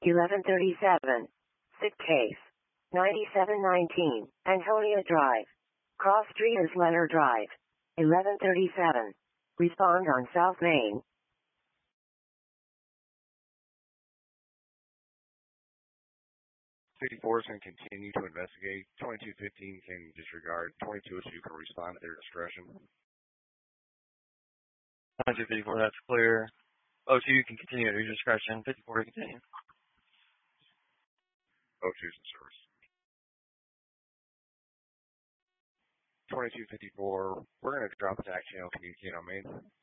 1137. Sick case. 9719. Antonia Drive. Cross Street is Leonard Drive. 1137. Respond on South Main. 54 is going to continue to investigate. 2215 can disregard. 2202 can respond at their discretion. 2254, that's clear. 02 can continue at your discretion. 54 to continue. 02's in service. 2254, we're going to drop attack channel, communicate on main.